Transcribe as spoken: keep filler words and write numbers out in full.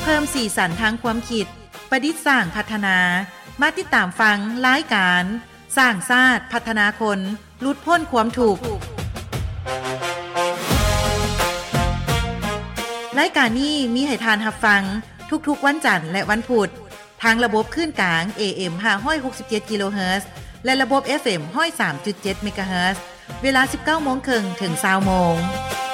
เพิ่มสีสันทางความคิดประดิษฐ์สร้างพัฒนามาติดตามฟังรายการสร้างชาติพัฒนาคนหลุดพ้นความทุกข์รายการนี้มีให้ทานรับฟังทุกๆวันจันทร์และวันพุธทางระบบคลื่นกลาง เอ เอ็ม ห้าร้อยหกสิบเจ็ด กิโลเฮิรตซ์และระบบ เอฟ เอ็ม หนึ่งศูนย์สามจุดเจ็ด เมกะเฮิรตซ์เวลา สิบเก้าโมงครึ่ง ถึง ยี่สิบโมง